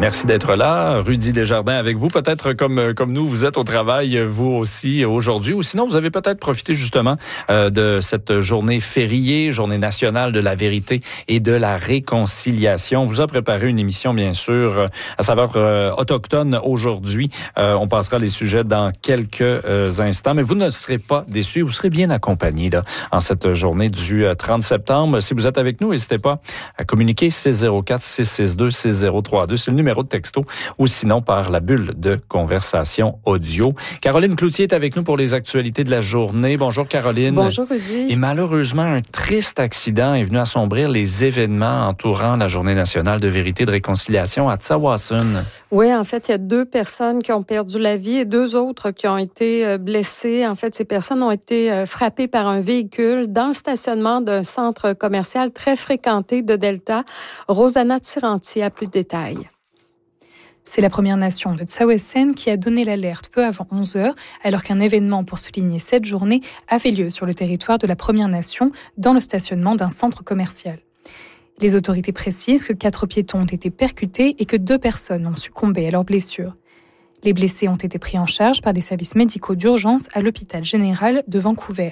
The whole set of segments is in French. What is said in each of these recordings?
Merci d'être là. Rudy Desjardins avec vous. Peut-être comme nous, vous êtes au travail, vous aussi, aujourd'hui. Ou sinon, vous avez peut-être profité justement de cette journée fériée, journée nationale de la vérité et de la réconciliation. On vous a préparé une émission, bien sûr, à saveur autochtone aujourd'hui. On passera les sujets dans quelques instants, mais vous ne serez pas déçus. Vous serez bien accompagnés là, en cette journée du 30 septembre. Si vous êtes avec nous, n'hésitez pas à communiquer 604-662-6032. C'est le numéro de texto ou sinon par la bulle de conversation audio. Caroline Cloutier est avec nous pour les actualités de la journée. Bonjour Caroline. Bonjour Rudy. Et malheureusement, un triste accident est venu assombrir les événements entourant la Journée nationale de vérité et de réconciliation à Tsawwassen. Oui, en fait, il y a 2 personnes qui ont perdu la vie et 2 autres qui ont été blessées. En fait, ces personnes ont été frappées par un véhicule dans le stationnement d'un centre commercial très fréquenté de Delta. Rosanna Tiranti a plus de détails. C'est la Première Nation de Tsawwassen qui a donné l'alerte peu avant 11h, alors qu'un événement pour souligner cette journée avait lieu sur le territoire de la Première Nation, dans le stationnement d'un centre commercial. Les autorités précisent que 4 piétons ont été percutés et que 2 personnes ont succombé à leurs blessures. Les blessés ont été pris en charge par les services médicaux d'urgence à l'hôpital général de Vancouver.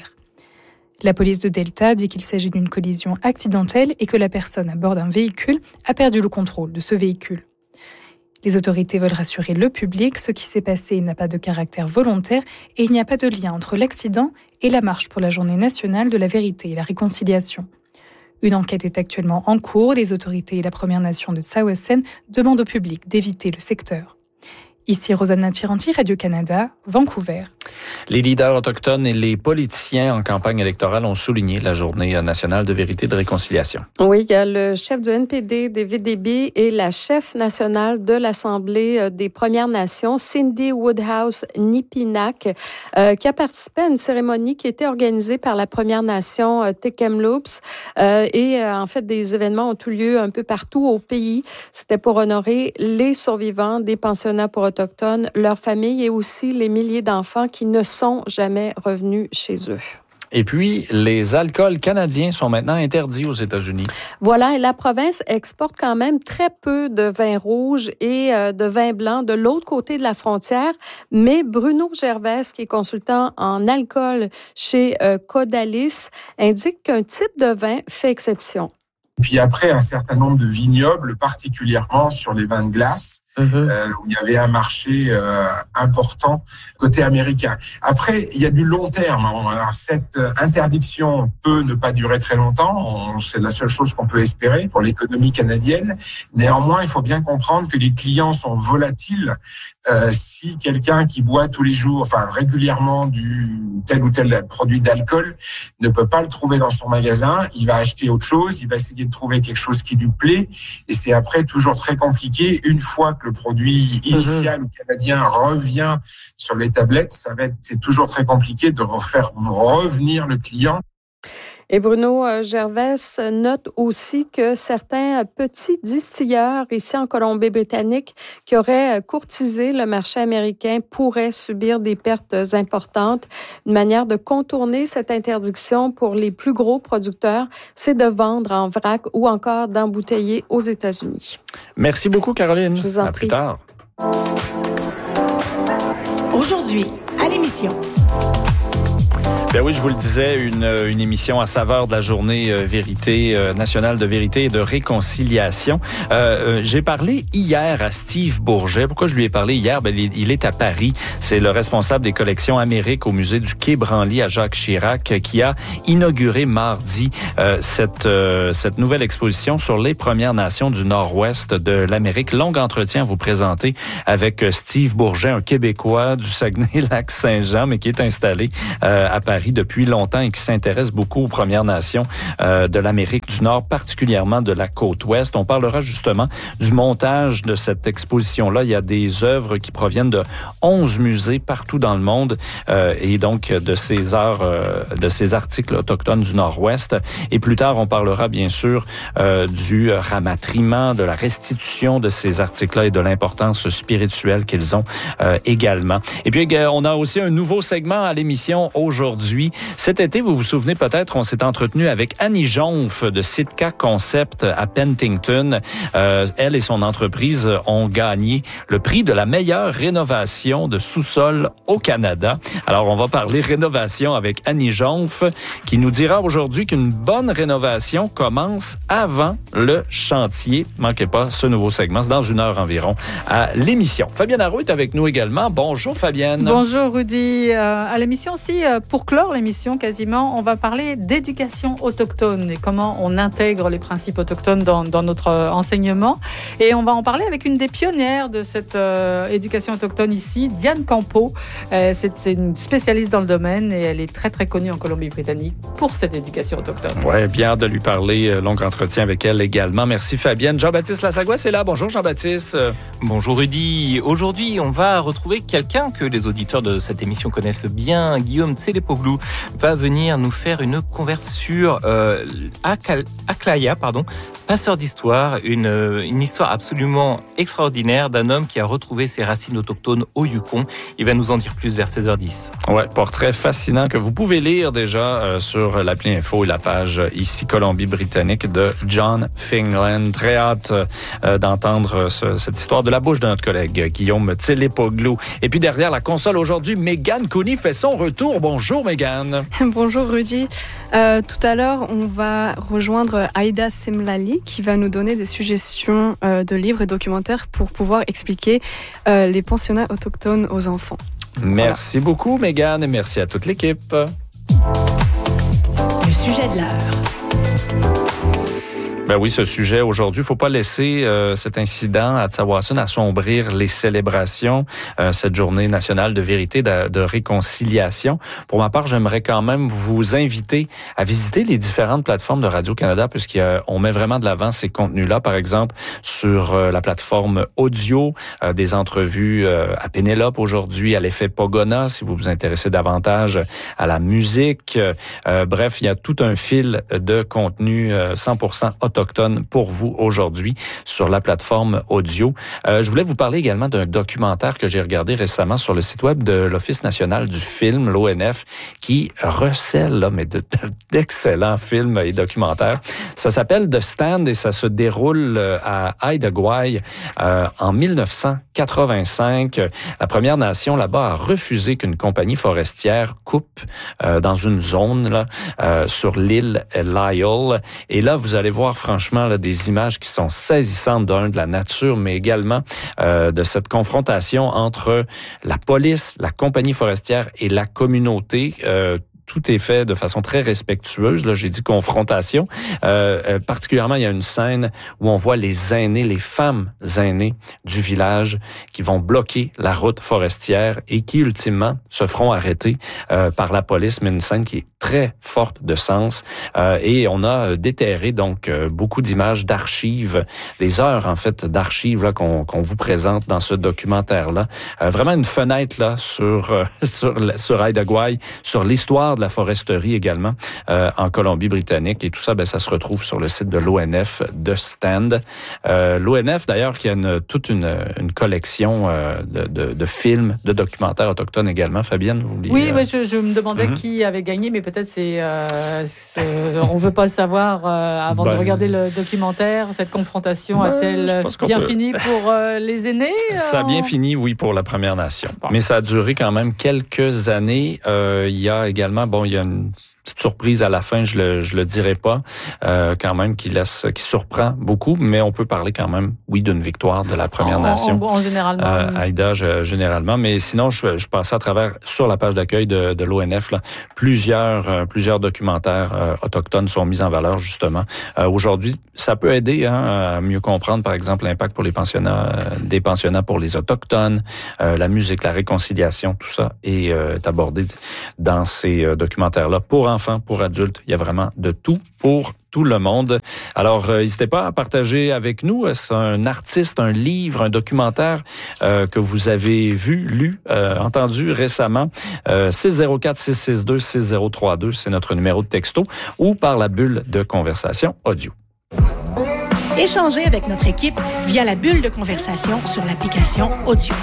La police de Delta dit qu'il s'agit d'une collision accidentelle et que la personne à bord d'un véhicule a perdu le contrôle de ce véhicule. Les autorités veulent rassurer le public, ce qui s'est passé n'a pas de caractère volontaire et il n'y a pas de lien entre l'accident et la marche pour la Journée nationale de la vérité et la réconciliation. Une enquête est actuellement en cours. Les autorités et la Première Nation de Tsawwassen demandent au public d'éviter le secteur. Ici Rosanna Tiranti, Radio-Canada, Vancouver. Les leaders autochtones et les politiciens en campagne électorale ont souligné la Journée nationale de vérité et de réconciliation. Oui, il y a le chef du NPD, David Eby, et la chef nationale de l'Assemblée des Premières Nations, Cindy Woodhouse-Nipinac, qui a participé à une cérémonie qui était organisée par la Première Nation Tk'emlúps. En fait, des événements ont eu lieu un peu partout au pays. C'était pour honorer les survivants des pensionnats pour autochtones, leurs familles et aussi les milliers d'enfants qui ne sont jamais revenus chez eux. Et puis, les alcools canadiens sont maintenant interdits aux États-Unis. Voilà, et la province exporte quand même très peu de vin rouge et de vin blanc de l'autre côté de la frontière. Mais Bruno Gervais, qui est consultant en alcool chez Codalis, indique qu'un type de vin fait exception. Puis après, un certain nombre de vignobles, particulièrement sur les vins de glace, où il y avait un marché important côté américain. Après, il y a du long terme. Alors, cette interdiction peut ne pas durer très longtemps. C'est la seule chose qu'on peut espérer pour l'économie canadienne. Néanmoins, il faut bien comprendre que les clients sont volatiles. Si quelqu'un qui boit tous les jours, régulièrement du tel ou tel produit d'alcool ne peut pas le trouver dans son magasin, il va acheter autre chose, il va essayer de trouver quelque chose qui lui plaît. Et c'est après toujours très compliqué. Une fois que le produit initial ou canadien revient sur les tablettes, c'est toujours très compliqué de faire revenir le client. Et Bruno Gervais note aussi que certains petits distilleurs ici en Colombie-Britannique qui auraient courtisé le marché américain pourraient subir des pertes importantes. Une manière de contourner cette interdiction pour les plus gros producteurs, c'est de vendre en vrac ou encore d'embouteiller aux États-Unis. Merci beaucoup, Caroline. Je vous en prie. À plus tard. Aujourd'hui, à l'émission. Ben oui, je vous le disais, une émission à saveur de la journée nationale de vérité et de réconciliation. J'ai parlé hier à Steve Bourget. Pourquoi je lui ai parlé hier? Ben, il est à Paris. C'est le responsable des collections Amérique au musée du Quai Branly à Jacques Chirac qui a inauguré mardi cette nouvelle exposition sur les Premières Nations du Nord-Ouest de l'Amérique. Long entretien à vous présenter avec Steve Bourget, un Québécois du Saguenay-Lac-Saint-Jean, mais qui est installé à Paris depuis longtemps et qui s'intéresse beaucoup aux Premières Nations de l'Amérique du Nord, particulièrement de la côte ouest. On parlera justement du montage de cette exposition-là. Il y a des œuvres qui proviennent de 11 musées partout dans le monde et donc de ces articles autochtones du Nord-Ouest. Et plus tard, on parlera bien sûr du ramatriement, de la restitution de ces articles-là et de l'importance spirituelle qu'ils ont également. Et puis, on a aussi un nouveau segment à l'émission aujourd'hui. aujourd'hui. Cet été, vous vous souvenez peut-être, on s'est entretenu avec Annie Jonf de Sitka Concept à Penticton. Elle et son entreprise ont gagné le prix de la meilleure rénovation de sous-sol au Canada. Alors, on va parler rénovation avec Annie Jonf, qui nous dira aujourd'hui qu'une bonne rénovation commence avant le chantier. Manquez pas ce nouveau segment, c'est dans 1 heure environ à l'émission. Fabienne Arrault est avec nous également. Bonjour Fabienne. Bonjour Rudy. À l'émission aussi, pour clore l'émission quasiment, on va parler d'éducation autochtone et comment on intègre les principes autochtones dans notre enseignement. Et on va en parler avec une des pionnières de cette éducation autochtone ici, Diane Campeau. C'est une spécialiste dans le domaine et elle est très très connue en Colombie-Britannique pour cette éducation autochtone. Oui, bien hâte de lui parler. Long entretien avec elle également. Merci Fabienne. Jean-Baptiste Lasagouas est là. Bonjour Jean-Baptiste. Bonjour Rudy. Aujourd'hui, on va retrouver quelqu'un que les auditeurs de cette émission connaissent bien. Guillaume Tsélépoglou va venir nous faire une converse sur Aklaya, passeur d'histoire, une histoire absolument extraordinaire d'un homme qui a retrouvé ses racines autochtones au Yukon. Il va nous en dire plus vers 16h10. Ouais, portrait fascinant que vous pouvez lire déjà sur l'appli Info et la page ici Colombie-Britannique de John Fingland. Très hâte d'entendre cette histoire de la bouche de notre collègue Guillaume Tsélépoglou. Et puis derrière la console aujourd'hui, Megan Cooney fait son retour. Bonjour Megan. Bonjour Rudy. Tout à l'heure, on va rejoindre Aïda Semlali qui va nous donner des suggestions de livres et documentaires pour pouvoir expliquer les pensionnats autochtones aux enfants. Merci beaucoup Megan et merci à toute l'équipe. Le sujet de l'heure. Ben oui, ce sujet aujourd'hui, il ne faut pas laisser cet incident à Tsawwassen assombrir les célébrations, cette journée nationale de vérité, de réconciliation. Pour ma part, j'aimerais quand même vous inviter à visiter les différentes plateformes de Radio-Canada, puisqu'on met vraiment de l'avant ces contenus-là. Par exemple, sur la plateforme audio, des entrevues à Pénélope aujourd'hui, à l'effet Pogona, si vous vous intéressez davantage à la musique. Bref, il y a tout un fil de contenu 100% autochtone pour vous aujourd'hui sur la plateforme audio. Je voulais vous parler également d'un documentaire que j'ai regardé récemment sur le site web de l'Office national du film, l'ONF, qui recèle d'excellents films et documentaires. Ça s'appelle The Stand et ça se déroule à Haida Gwaii en 1985. La Première Nation là-bas a refusé qu'une compagnie forestière coupe dans une zone là, sur l'île Lyell. Et là, vous allez voir franchement là, des images qui sont saisissantes de la nature, mais également de cette confrontation entre la police, la compagnie forestière et la communauté. Tout est fait de façon très respectueuse. Là, j'ai dit confrontation. Particulièrement, il y a une scène où on voit les aînés, les femmes aînées du village qui vont bloquer la route forestière et qui, ultimement, se feront arrêter par la police. Mais une scène qui est très forte de sens. Et on a déterré donc beaucoup d'images d'archives, des heures, en fait, d'archives là qu'on vous présente dans ce documentaire-là. Vraiment une fenêtre là sur Haida Gwaii, sur l'histoire de la foresterie également en Colombie-Britannique. Et tout ça, ça se retrouve sur le site de l'ONF de Stand. L'ONF, d'ailleurs, qui a toute une collection de films, de documentaires autochtones également. Fabienne, vous vouliez... Oui, je me demandais qui avait gagné, mais peut-être on ne veut pas le savoir avant de regarder le documentaire. Cette confrontation a-t-elle bien fini pour les aînés? Ça a bien fini, oui, pour la Première Nation. Bon. Mais ça a duré quand même quelques années. Il y a également, il y a une petite surprise à la fin, je le dirai pas, quand même, qui surprend beaucoup, mais on peut parler quand même, oui, d'une victoire de la Première Nation. En généralement. Haida, généralement. Mais sinon, je passais à travers, sur la page d'accueil de l'ONF, là, plusieurs documentaires autochtones sont mis en valeur, justement. Aujourd'hui, ça peut aider à mieux comprendre, par exemple, l'impact pour les des pensionnats pour les Autochtones, la musique, la réconciliation, tout ça est abordé dans ces documentaires-là. Pour enfants, pour adultes, il y a vraiment de tout pour tout le monde. Alors, n'hésitez pas à partager avec nous. C'est un artiste, un livre, un documentaire que vous avez vu, lu, entendu récemment. 604-662-6032, c'est notre numéro de texto, ou par la bulle de conversation audio. Échangez avec notre équipe via la bulle de conversation sur l'application audio.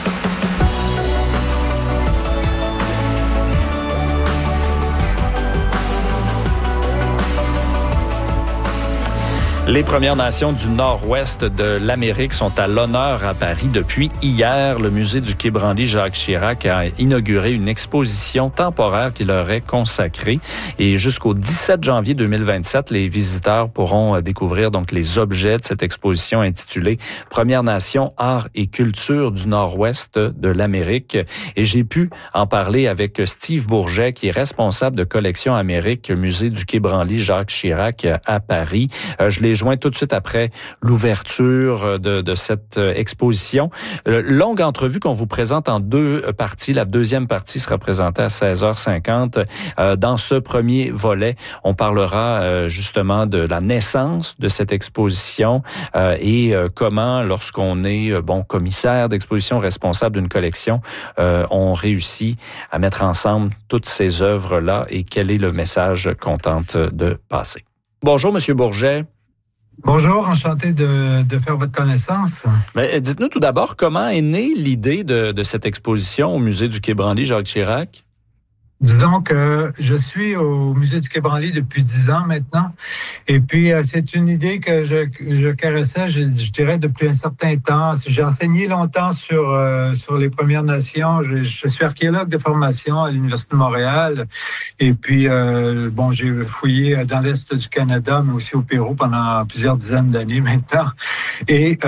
Les Premières Nations du Nord-Ouest de l'Amérique sont à l'honneur à Paris depuis hier. Le musée du Quai Branly Jacques Chirac a inauguré une exposition temporaire qui leur est consacrée. Et jusqu'au 17 janvier 2027, les visiteurs pourront découvrir donc les objets de cette exposition intitulée Premières Nations, Arts et Culture du Nord-Ouest de l'Amérique. Et j'ai pu en parler avec Steve Bourget, qui est responsable de collection Amérique, musée du Quai Branly Jacques Chirac à Paris. Je l'ai joint tout de suite après l'ouverture de cette exposition. Longue entrevue qu'on vous présente en deux parties. La deuxième partie sera présentée à 16h50. Dans ce premier volet, on parlera justement de la naissance de cette exposition et comment, lorsqu'on est commissaire d'exposition, responsable d'une collection, on réussit à mettre ensemble toutes ces œuvres-là et quel est le message qu'on tente de passer. Bonjour, Monsieur Bourget. Bonjour, enchanté de faire votre connaissance. Mais dites-nous tout d'abord, comment est née l'idée de cette exposition au musée du Quai Branly Jacques Chirac? Donc, je suis au musée du Quai Branly depuis 10 ans maintenant. Et puis, c'est une idée que je caressais, je dirais, depuis un certain temps. J'ai enseigné longtemps sur les Premières Nations. Je suis archéologue de formation à l'Université de Montréal. Et puis, j'ai fouillé dans l'Est du Canada, mais aussi au Pérou pendant plusieurs dizaines d'années maintenant. Et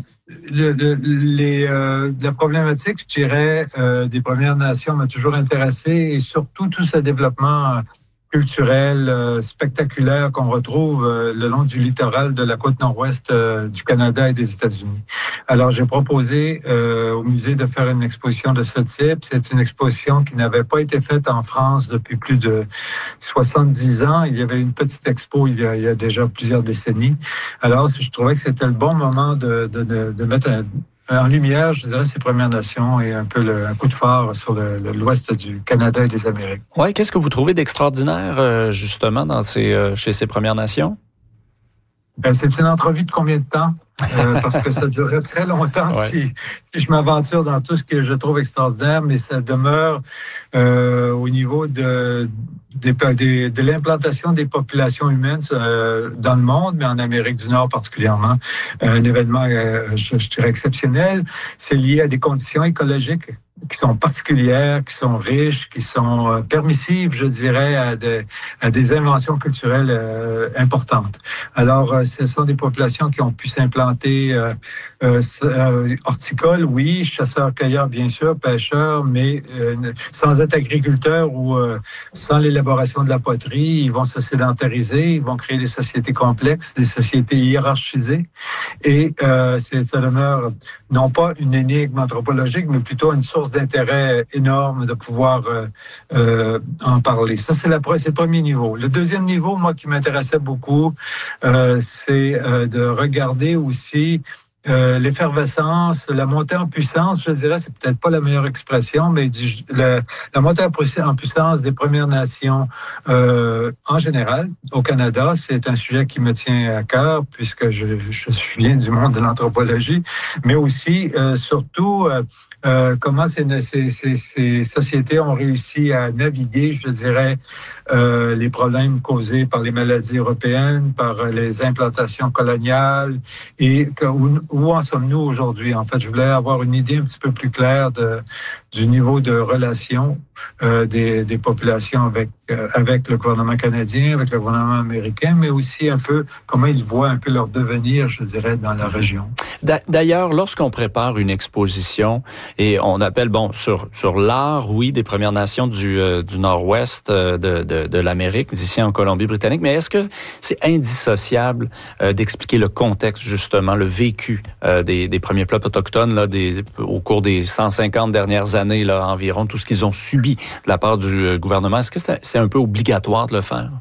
la problématique, je dirais, des Premières Nations m'a toujours intéressé, et surtout tout ce développement culturel spectaculaire qu'on retrouve le long du littoral de la côte nord-ouest du Canada et des États-Unis. Alors, j'ai proposé au musée de faire une exposition de ce type. C'est une exposition qui n'avait pas été faite en France depuis plus de 70 ans. Il y avait une petite expo il y a déjà plusieurs décennies. Alors, je trouvais que c'était le bon moment de mettre en lumière, je dirais, ces Premières Nations et un peu un coup de phare sur l'ouest du Canada et des Amériques. Oui, qu'est-ce que vous trouvez d'extraordinaire, justement, chez ces Premières Nations? C'est une entrevue de combien de temps? Parce que ça durerait très longtemps si je m'aventure dans tout ce que je trouve extraordinaire, mais ça demeure au niveau de l'implantation des populations humaines dans le monde, mais en Amérique du Nord particulièrement. Un événement, je dirais, exceptionnel. C'est lié à des conditions écologiques qui sont particulières, qui sont riches, qui sont permissives, je dirais, à des inventions culturelles importantes. Alors, ce sont des populations qui ont pu s'implanter horticoles, oui, chasseurs-cueilleurs, bien sûr, pêcheurs, mais sans être agriculteurs ou sans l'élaboration de la poterie, ils vont se sédentariser, ils vont créer des sociétés complexes, des sociétés hiérarchisées, et ça demeure non pas une énigme anthropologique, mais plutôt une source d'intérêt énorme de pouvoir en parler. Ça, c'est le premier niveau. Le deuxième niveau, moi, qui m'intéressait beaucoup, c'est de regarder aussi l'effervescence, la montée en puissance, je dirais, c'est peut-être pas la meilleure expression, mais la montée en puissance des Premières Nations en général au Canada, c'est un sujet qui me tient à cœur puisque je viens du monde de l'anthropologie, mais aussi surtout comment ces sociétés ont réussi à naviguer, je dirais, les problèmes causés par les maladies européennes, par les implantations coloniales, et où en sommes-nous aujourd'hui? En fait, je voulais avoir une idée un petit peu plus claire du niveau de relation des populations avec le gouvernement canadien, avec le gouvernement américain, mais aussi un peu comment ils voient un peu leur devenir, je dirais, dans la région. D'ailleurs, lorsqu'on prépare une exposition, et on appelle, sur l'art, oui, des Premières Nations du Nord-Ouest de l'Amérique, d'ici en Colombie-Britannique, mais est-ce que c'est indissociable d'expliquer le contexte, justement, le vécu des premiers peuples autochtones là, au cours des 150 dernières années là, environ, tout ce qu'ils ont subi de la part du gouvernement? Est-ce que c'est un peu obligatoire de le faire?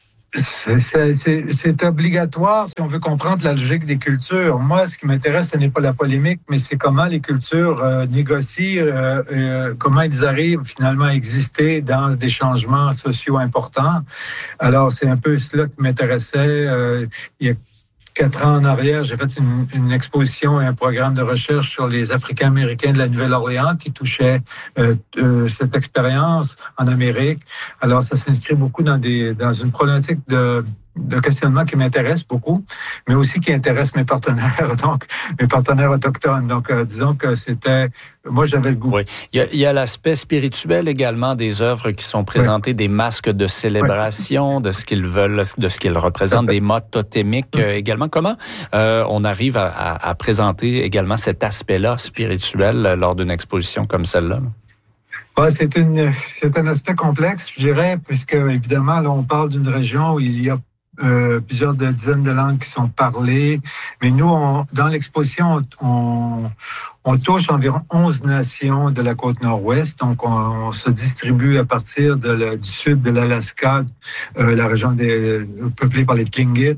C'est obligatoire si on veut comprendre la logique des cultures. Moi, ce qui m'intéresse, ce n'est pas la polémique, mais c'est comment les cultures négocient, comment ils arrivent finalement à exister dans des changements sociaux importants. Alors, c'est un peu cela qui m'intéressait. Il y a 4 ans en arrière, j'ai fait une exposition et un programme de recherche sur les Africains-Américains de la Nouvelle-Orléans qui touchait cette expérience en Amérique. Alors, ça s'inscrit beaucoup dans une problématique de questionnement qui m'intéresse beaucoup, mais aussi qui intéresse mes partenaires, donc mes partenaires autochtones. Donc, disons que moi, j'avais le goût. Oui. Il y a l'aspect spirituel également des œuvres qui sont présentées, des masques de célébration, de ce qu'ils veulent, de ce qu'ils représentent, des modes totémiques également. Comment on arrive à présenter également cet aspect-là spirituel lors d'une exposition comme celle-là? C'est un aspect complexe, je dirais, puisque évidemment, là, on parle d'une région où il y a plusieurs dizaines de langues qui sont parlées. Mais nous, dans l'exposition, on touche environ 11 nations de la côte nord-ouest. Donc, on se distribue à partir du sud de l'Alaska, la région peuplée par les Tlingit,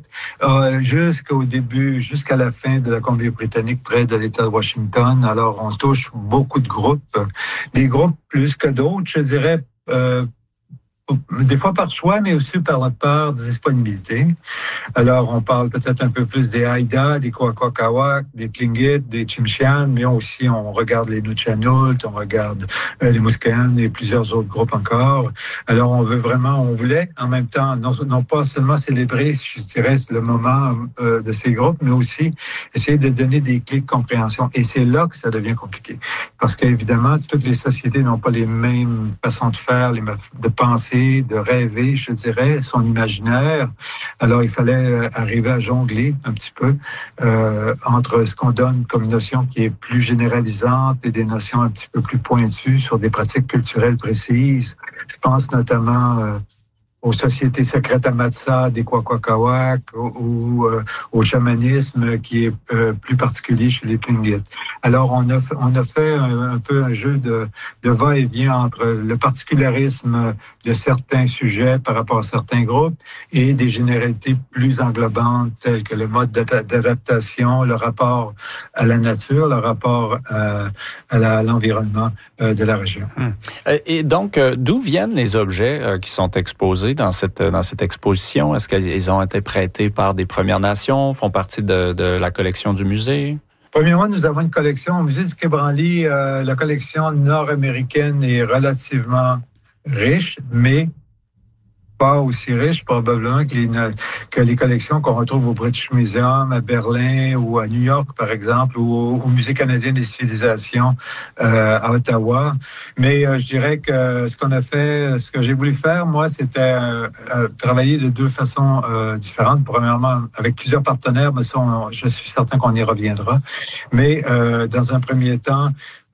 jusqu'à la fin de la Colombie-Britannique, près de l'État de Washington. Alors, on touche beaucoup de groupes, des groupes plus que d'autres, je dirais, des fois par choix, mais aussi par la peur de disponibilité. Alors, on parle peut-être un peu plus des Haïda, des Kwakwaka'wakw, des Tlingit, des Tsimshian, mais aussi on regarde les Nuu-chah-nulth, on regarde les Musqueam et plusieurs autres groupes encore. Alors, on voulait en même temps, non pas seulement célébrer, je dirais, le moment de ces groupes, mais aussi essayer de donner des clés de compréhension. Et c'est là que ça devient compliqué. Parce qu'évidemment, toutes les sociétés n'ont pas les mêmes façons de faire, de penser, de rêver, je dirais, son imaginaire. Alors, il fallait arriver à jongler un petit peu entre ce qu'on donne comme notion qui est plus généralisante et des notions un petit peu plus pointues sur des pratiques culturelles précises. Je pense notamment aux sociétés secrètes Amatsa des Kwakwaka'wakw ou au chamanisme qui est plus particulier chez les Tlingit. Alors, on a fait un peu un jeu de va-et-vient entre le particularisme de certains sujets par rapport à certains groupes et des généralités plus englobantes telles que le mode d'adaptation, le rapport à la nature, le rapport à l'environnement de la région. Et donc, d'où viennent les objets qui sont exposés dans cette exposition? Est-ce qu'ils ont été prêtés par des Premières Nations, font partie de la collection du musée? Premièrement, nous avons une collection au musée du Quai Branly. La collection nord-américaine est relativement riche, mais pas aussi riche probablement que les collections qu'on retrouve au British Museum à Berlin ou à New York, par exemple, ou au Musée canadien des civilisations à Ottawa. Mais je dirais que ce que j'ai voulu faire, moi, c'était travailler de deux façons différentes. Premièrement, avec plusieurs partenaires, mais ça, je suis certain qu'on y reviendra. Mais dans un premier temps,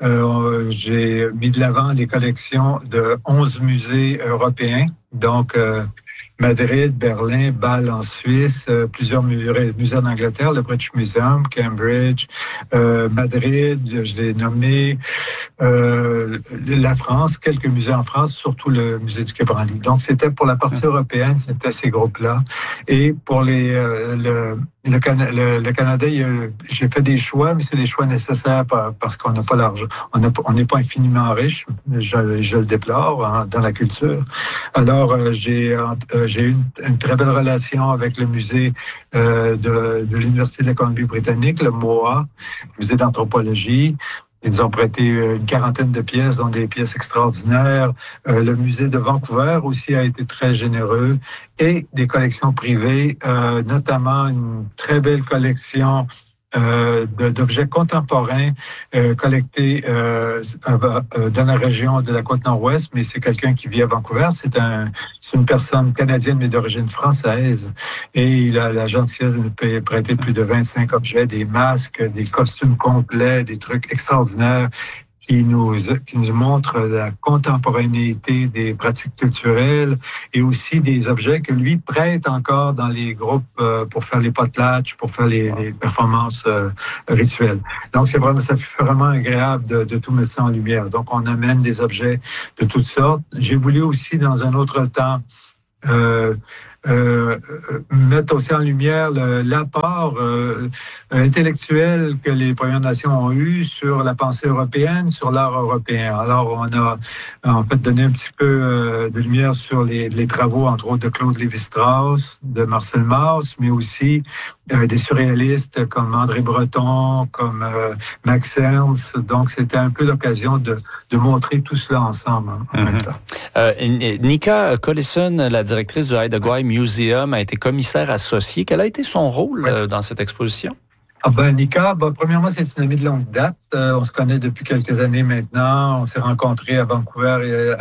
j'ai mis de l'avant les collections de 11 musées européens. Donc, Madrid, Berlin, Bâle en Suisse, plusieurs musées en Angleterre, le British Museum, Cambridge, Madrid, je l'ai nommé, la France, quelques musées en France, surtout le musée du Quai Branly. Donc, c'était pour la partie européenne, c'était ces groupes-là. Et pour le Canada, j'ai fait des choix, mais c'est des choix nécessaires parce qu'on n'a pas l'argent. On n'est pas infiniment riche, je le déplore dans la culture. Alors, j'ai eu une très belle relation avec le musée de l'Université de la Colombie-Britannique, le MOA, musée d'anthropologie. Ils nous ont prêté une quarantaine de pièces, dont des pièces extraordinaires. Le musée de Vancouver aussi a été très généreux. Et des collections privées, notamment une très belle collection d'objets contemporains collectés dans la région de la côte nord-ouest, mais c'est quelqu'un qui vit à Vancouver. C'est une personne canadienne, mais d'origine française. Et il a la gentillesse de nous prêter plus de 25 objets, des masques, des costumes complets, des trucs extraordinaires qui nous montrent la contemporanéité des pratiques culturelles et aussi des objets que lui prête encore dans les groupes pour faire les potlatches, pour faire les performances rituelles. Donc, ça fait vraiment agréable de tout mettre ça en lumière. Donc, on amène des objets de toutes sortes. J'ai voulu aussi, dans un autre temps, mettre aussi en lumière l'apport intellectuel que les Premières Nations ont eu sur la pensée européenne, sur l'art européen. Alors, on a en fait donné un petit peu de lumière sur les travaux, entre autres, de Claude Lévi-Strauss, de Marcel Mauss, mais aussi des surréalistes comme André Breton, comme Max Ernst. Donc, c'était un peu l'occasion de montrer tout cela ensemble en même temps. Nika Collison, la directrice du Haida Gwaii Museum, a été commissaire associé. Quel a été son rôle dans cette exposition? Nika, premièrement, c'est une amie de longue date. On se connaît depuis quelques années maintenant. On s'est rencontrés à Vancouver,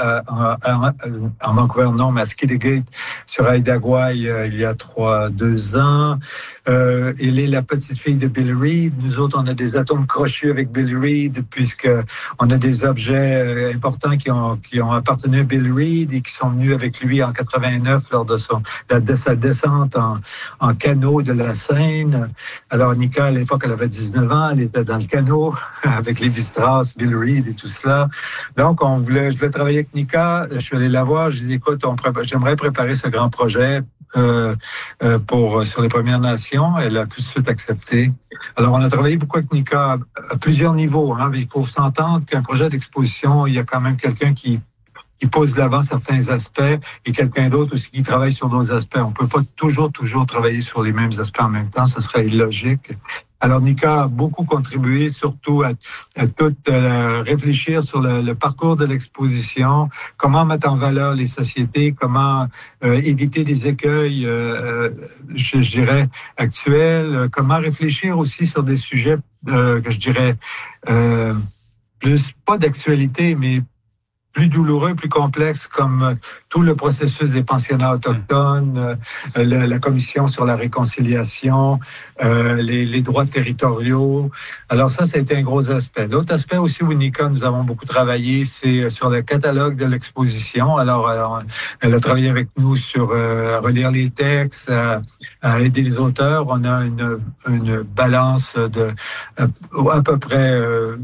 en Vancouver, non, mais à Skidegate, sur Haida Gwaii, il y a 2 ans. Elle est la petite fille de Billy Reid. Nous autres, on a des atomes crochus avec Billy Reid, puisque on a des objets importants qui ont appartenu à Billy Reid et qui sont venus avec lui en 89 lors de sa descente en canot de la Seine. Alors, Nika, à l'époque, elle avait 19 ans, elle était dans le canot avec Lévi-Strauss, Bill Reid et tout cela. Donc, je voulais travailler avec Nika. Je suis allé la voir. Je lui ai dit, écoute, j'aimerais préparer ce grand projet sur les Premières Nations. Elle a tout de suite accepté. Alors, on a travaillé beaucoup avec Nika à plusieurs niveaux. Il faut s'entendre qu'un projet d'exposition, il y a quand même quelqu'un qui pose de l'avant certains aspects et quelqu'un d'autre aussi qui travaille sur d'autres aspects. On peut pas toujours travailler sur les mêmes aspects en même temps, ce serait illogique. Alors, Nika a beaucoup contribué, surtout à tout réfléchir sur le parcours de l'exposition, comment mettre en valeur les sociétés, comment éviter les écueils, je dirais, actuels, comment réfléchir aussi sur des sujets que je dirais plus, pas d'actualité, mais plus douloureux, plus complexe, comme tout le processus des pensionnats autochtones, la commission sur la réconciliation, les droits territoriaux. Alors ça a été un gros aspect. L'autre aspect aussi où Nika, nous avons beaucoup travaillé, c'est sur le catalogue de l'exposition. Alors, elle a travaillé avec nous sur à relire les textes, à aider les auteurs. On a une balance de à peu près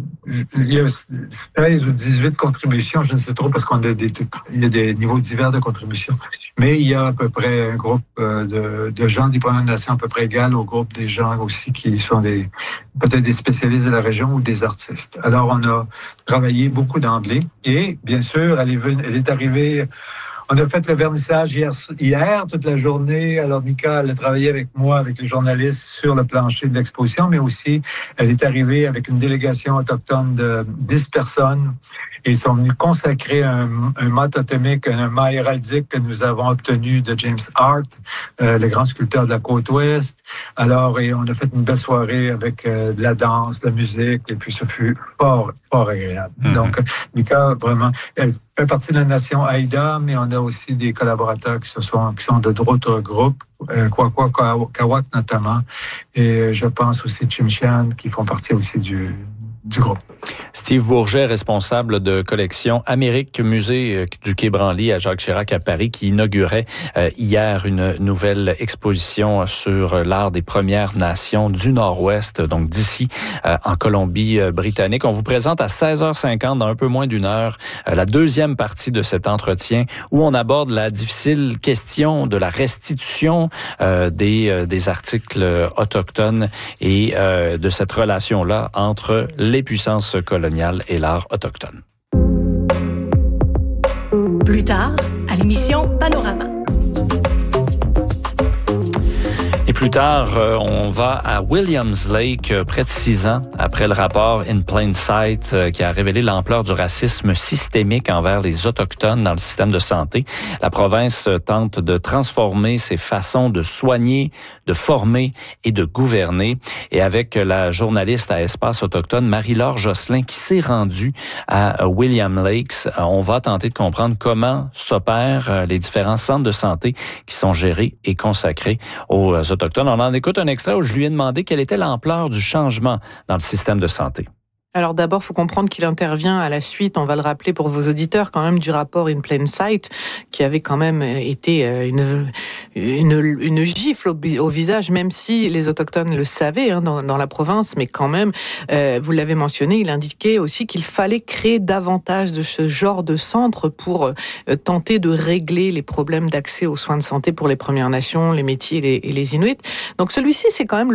il y a 16 ou 18 contributions, je ne sais trop parce il y a des niveaux divers de contribution. Mais il y a à peu près un groupe de gens des Premières Nations à peu près égal au groupe des gens aussi qui sont peut-être des spécialistes de la région ou des artistes. Alors, on a travaillé beaucoup d'anglais et, bien sûr, elle est arrivée. On a fait le vernissage hier toute la journée. Alors, Nika, elle a travaillé avec moi, avec les journalistes sur le plancher de l'exposition, mais aussi, elle est arrivée avec une délégation autochtone de 10 personnes. Et ils sont venus consacrer un mât totémique, un mât héraldique que nous avons obtenu de James Hart, le grand sculpteur de la côte ouest. Alors, et on a fait une belle soirée avec de la danse, de la musique, et puis ça fut fort, fort agréable. Mm-hmm. Donc, Nika, vraiment, elle fait partie de la nation Haida, mais on a aussi des collaborateurs qui sont d'autres groupes, Kwakwaka'wakw notamment, et je pense aussi Tsimshian, qui font partie aussi du groupe. Steve Bourget, responsable de collection Amérique, musée du Quai Branly à Jacques Chirac à Paris, qui inaugurait hier une nouvelle exposition sur l'art des Premières Nations du Nord-Ouest, donc d'ici en Colombie-Britannique. On vous présente à 16h50, dans un peu moins d'une heure, la deuxième partie de cet entretien où on aborde la difficile question de la restitution des articles autochtones et de cette relation-là entre les puissances coloniales et l'art autochtone. Plus tard, à l'émission Panorama. Et plus tard, on va à Williams Lake, près de 6 ans, après le rapport In Plain Sight qui a révélé l'ampleur du racisme systémique envers les Autochtones dans le système de santé. La province tente de transformer ses façons de soigner, de former et de gouverner. Et avec la journaliste à Espace Autochtone, Marie-Laure Josselin, qui s'est rendue à Williams Lakes, on va tenter de comprendre comment s'opèrent les différents centres de santé qui sont gérés et consacrés aux Autochtones. On en écoute un extrait où je lui ai demandé quelle était l'ampleur du changement dans le système de santé. Alors d'abord, il faut comprendre qu'il intervient à la suite, on va le rappeler pour vos auditeurs quand même, du rapport In Plain Sight, qui avait quand même été une gifle au visage, même si les Autochtones le savaient dans la province, mais quand même, vous l'avez mentionné, il indiquait aussi qu'il fallait créer davantage de ce genre de centres pour tenter de régler les problèmes d'accès aux soins de santé pour les Premières Nations, les Métis et les Inuits. Donc celui-ci, c'est quand même